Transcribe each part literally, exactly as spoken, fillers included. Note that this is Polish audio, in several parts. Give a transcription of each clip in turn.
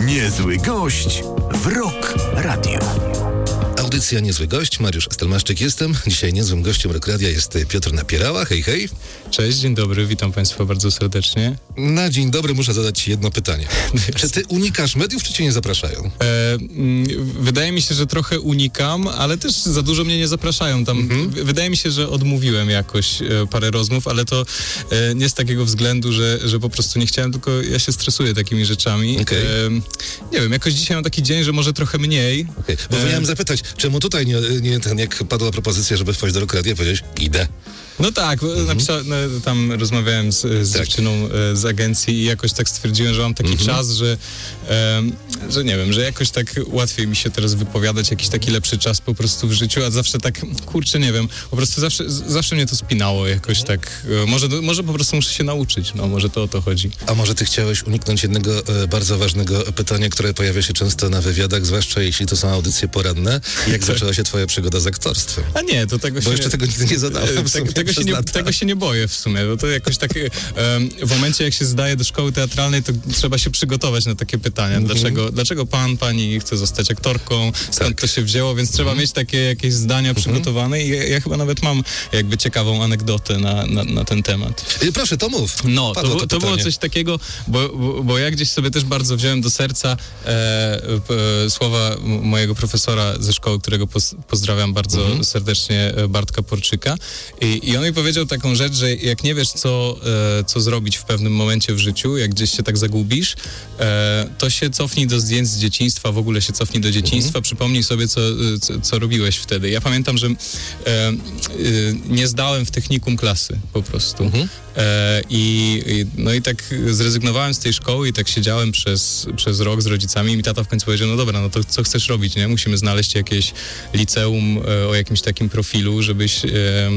Niezły gość w Rock Radio. Audycja Niezły Gość, Mariusz Stelmaszczyk jestem. Dzisiaj niezłym gościem Rock Radia jest Piotr Napierała. Hej, hej. Cześć, dzień dobry, witam Państwa bardzo serdecznie. Na dzień dobry muszę zadać Ci jedno pytanie. Czy Ty unikasz mediów, czy Cię nie zapraszają? E, m, wydaje mi się, że trochę unikam, ale też za dużo mnie nie zapraszają. Tam mhm. w, wydaje mi się, że odmówiłem jakoś e, parę rozmów, ale to e, nie z takiego względu, że, że po prostu nie chciałem, tylko ja się stresuję takimi rzeczami. Okay. E, nie wiem, jakoś dzisiaj mam taki dzień, że może trochę mniej. Okay. Bo e... miałem zapytać, czemu tutaj nie, nie ten, jak padła propozycja, żeby wpaść do Rock Radia, powiedziałeś, idę. No tak, mhm. napisa- no, tam rozmawiałem z, z tak. dziewczyną e, z agencji i jakoś tak stwierdziłem, że mam taki mhm. czas, że, e, że nie wiem, że jakoś tak łatwiej mi się teraz wypowiadać, jakiś taki lepszy czas po prostu w życiu, a zawsze tak, kurczę, nie wiem, po prostu zawsze, z, zawsze mnie to spinało jakoś tak, e, może, może po prostu muszę się nauczyć, no może to o to chodzi. A może ty chciałeś uniknąć jednego e, bardzo ważnego pytania, które pojawia się często na wywiadach, zwłaszcza jeśli to są audycje poranne, jak zaczęła się twoja przygoda z aktorstwem? A nie, to tego się... Bo jeszcze tego nigdy nie zadałem. Tego się nie, tego się nie boję w sumie, bo to jakoś tak um, w momencie jak się zdaje do szkoły teatralnej, to trzeba się przygotować na takie pytania. Mm-hmm. Dlaczego, dlaczego pan, pani chce zostać aktorką, skąd tak. to się wzięło, więc trzeba mm-hmm. mieć takie jakieś zdania mm-hmm. przygotowane i ja, ja chyba nawet mam jakby ciekawą anegdotę na, na, na ten temat. I proszę, to mów. No, to, to, to było coś takiego, bo, bo, bo ja gdzieś sobie też bardzo wziąłem do serca e, e, słowa m- mojego profesora ze szkoły, którego poz, pozdrawiam bardzo mm-hmm. serdecznie, Bartka Porczyka. I, I on mi powiedział taką rzecz, że jak nie wiesz, co, e, co zrobić w pewnym momencie w życiu, jak gdzieś się tak zagubisz, e, to się cofnij do zdjęć z dzieciństwa, w ogóle się cofnij do dzieciństwa, mhm. przypomnij sobie, co, co, co robiłeś wtedy. Ja pamiętam, że e, e, nie zdałem w technikum klasy po prostu. Mhm. E, i, i, no i tak zrezygnowałem z tej szkoły i tak siedziałem przez, przez rok z rodzicami i mi tata w końcu powiedział, no dobra, no to co chcesz robić, nie? Musimy znaleźć jakieś liceum e, o jakimś takim profilu, żebyś, e,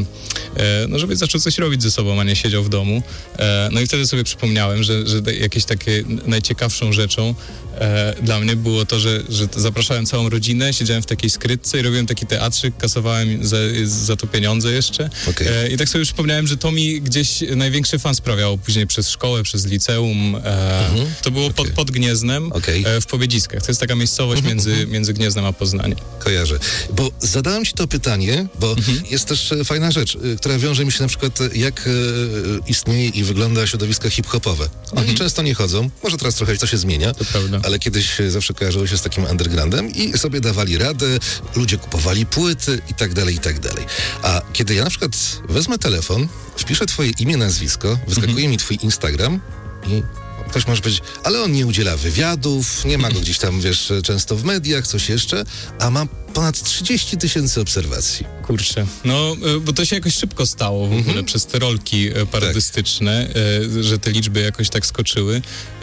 e, no żebyś zaczął coś robić ze sobą, a nie siedział w domu. E, no i wtedy sobie przypomniałem, że, że jakieś takie najciekawszą rzeczą e, dla mnie było to, że, że zapraszałem całą rodzinę, siedziałem w takiej skrytce i robiłem taki teatrzyk, kasowałem za, za to pieniądze jeszcze. Okay. E, I tak sobie przypomniałem, że to mi gdzieś największy fan sprawiało później przez szkołę, przez liceum. E, mhm. To było okay. pod, pod Gniezdnem, okay. e, w Pobiedziskach. To jest taka miejscowość mhm. między, między Gniezdnem a Poznaniem. Kojarzę. Bo zadałem ci to pytanie, bo mhm. jest też fajna rzecz, która wiąże mi się na przykład, jak e, istnieje i wygląda środowisko hip-hopowe. Oni mhm. często nie chodzą, może teraz trochę to się zmienia, to prawda. Ale kiedyś zawsze kojarzyło się z takim undergroundem i sobie dawali radę, ludzie kupowali płyty i tak dalej, i tak dalej. A kiedy ja na przykład wezmę telefon, wpiszę twoje imię, nazwisko, wyskakuje mhm. mi twój Instagram i ktoś może powiedzieć, ale on nie udziela wywiadów, nie ma go gdzieś tam, wiesz, często w mediach, coś jeszcze, a ma ponad trzydzieści tysięcy obserwacji. Kurczę, no, bo to się jakoś szybko stało w ogóle mm-hmm. przez te rolki parodystyczne, tak. że te liczby jakoś tak skoczyły.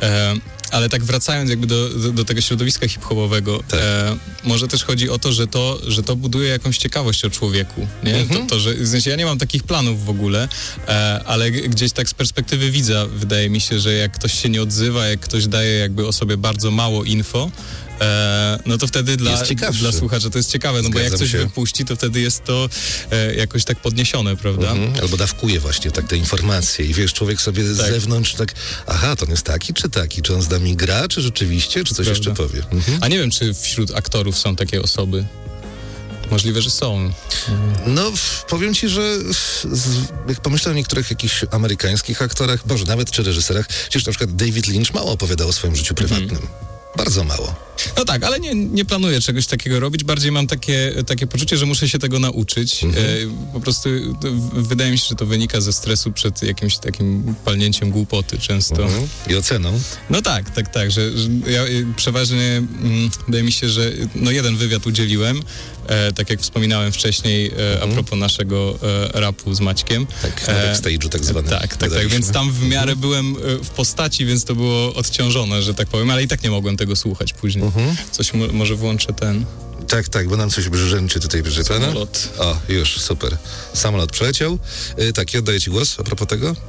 Ale tak wracając jakby do, do, do tego środowiska hip-hopowego, tak. e, może też chodzi o to, że to, że to buduje jakąś ciekawość o człowieku, nie? Mm-hmm. To, to, że, w sensie ja nie mam takich planów w ogóle, e, ale gdzieś tak z perspektywy widza wydaje mi się, że jak ktoś się nie odzywa, jak ktoś daje jakby o sobie bardzo mało info, E, no to wtedy dla, dla słuchacza to jest ciekawe, no Zgadzam bo jak coś się. wypuści, to wtedy jest to e, jakoś tak podniesione, prawda? Mhm. Albo dawkuje właśnie tak te informacje i wiesz, człowiek sobie tak. z zewnątrz tak, aha, to on jest taki czy taki, czy on z nami gra, czy rzeczywiście, czy coś prawda. jeszcze powie. Mhm. A nie wiem, czy wśród aktorów są takie osoby. Możliwe, że są. No, powiem ci, że z, jak pomyślę o niektórych jakichś amerykańskich aktorach, Boże, nawet czy reżyserach, przecież na przykład David Lynch mało opowiadał o swoim życiu prywatnym. Mhm. Bardzo mało. No tak, ale nie, nie planuję czegoś takiego robić. Bardziej mam takie, takie poczucie, że muszę się tego nauczyć. Mhm. E, po prostu w, wydaje mi się, że to wynika ze stresu przed jakimś takim palnięciem głupoty często. Mhm. I oceną. No tak, tak, tak. Że, że ja przeważnie mm, wydaje mi się, że no jeden wywiad udzieliłem, e, tak jak wspominałem wcześniej, e, mhm. a propos naszego e, rapu z Maćkiem. Tak, na backstage'u tak zwanym. E, tak, tak, tak, więc tam w miarę mhm. byłem w postaci, więc to było odciążone, że tak powiem, ale i tak nie mogłem tego słuchać później. Mhm. Coś mo- może włączę ten... Tak, tak, bo nam coś brzęczy tutaj, proszę pana. Samolot. O, już, super. Samolot przeleciał. Yy, tak, ja oddaję ci głos a propos tego.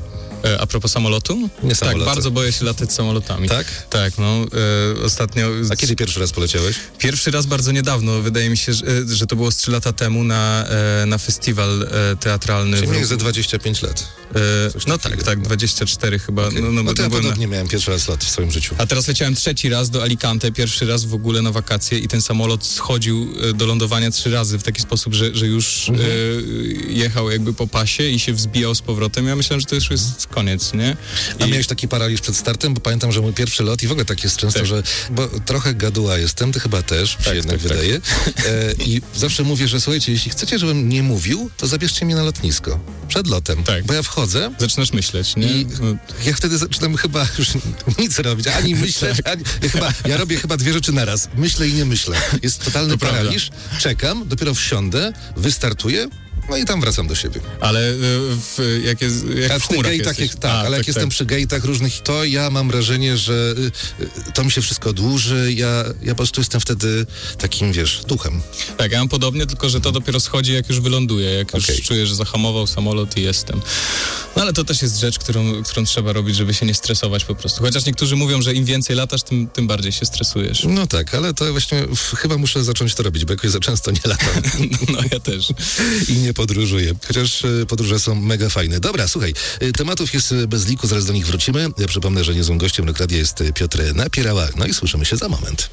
E, a propos samolotu? Nie samoloty. Tak, bardzo boję się latać samolotami. Tak? Tak, no. E, ostatnio... A kiedy pierwszy raz poleciałeś? Pierwszy raz bardzo niedawno. Wydaje mi się, że, że to było z trzy lata temu na, e, na festiwal e, teatralny. Czyli w miałeś ze dwadzieścia pięć lat. E, no tak, tak, dwadzieścia cztery chyba. Okay. No, no, no to ja byłem podobnie na... miałem pierwszy raz lat w swoim życiu. A teraz leciałem trzeci raz do Alicante, pierwszy raz w ogóle na wakacje i ten samolot schodził e, do lądowania trzy razy w taki sposób, że, że już mhm. e, jechał jakby po pasie i się wzbijał z powrotem. Ja myślałem, że to już jest koniec, nie? I... A miałeś taki paraliż przed startem? Bo pamiętam, że mój pierwszy lot i w ogóle tak jest często, tak. że... Bo trochę gaduła jestem, ty chyba też, tak, jednak tak, wydaje. Tak. E, I zawsze mówię, że słuchajcie, jeśli chcecie, żebym nie mówił, to zabierzcie mnie na lotnisko. Przed lotem. Tak. Bo ja wchodzę... Zaczynasz myśleć, nie? I ja wtedy zaczynam chyba już nic robić, ani myśleć, ani... Ja, chyba, ja robię chyba dwie rzeczy naraz. Myślę i nie myślę. Jest totalny to paraliż. Prawda. Czekam, dopiero wsiądę, wystartuję, no i tam wracam do siebie. Ale w, jak jest, jak A w chmurach gate'ach, jesteś. jak, tak, A, ale tak, jak jestem tak. przy gate'ach różnych, to ja mam wrażenie, że y, y, to mi się wszystko dłuży, ja, ja po prostu jestem wtedy takim, wiesz, duchem. Tak, ja mam podobnie, tylko że to dopiero schodzi, jak już wyląduję, jak Okay. już czuję, że zahamował samolot i jestem. No ale to też jest rzecz, którą, którą trzeba robić, żeby się nie stresować po prostu. Chociaż niektórzy mówią, że im więcej latasz, tym, tym bardziej się stresujesz. No tak, ale to właśnie f, chyba muszę zacząć to robić, bo jakoś za często nie latam. No ja też. I nie podróżuję. Chociaż y, podróże są mega fajne. Dobra, słuchaj, y, tematów jest bez liku, zaraz do nich wrócimy. Ja przypomnę, że niezłym gościem Rock Radia jest Piotr Napierała. No i słyszymy się za moment.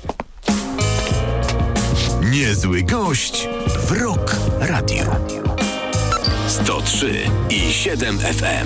Niezły gość w Rock Radio. sto trzy i siedem F M.